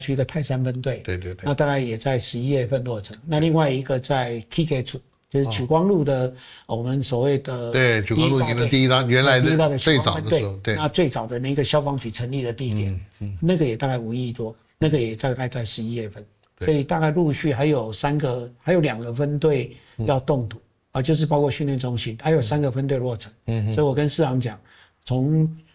区一个泰山分队， 对， 那大概也在11月份落成。那另外一个在 KK 处，就是莒光路的我们所谓的对莒光路营的第一张，原来的最早的时候，对， 那最早的那个消防局成立的地点，那个也大概5亿多，那个也大概在11月份，所以大概陆续还有2个分队要动土啊，就是包括训练中心，还有3个分队落成。所以我跟市长讲，从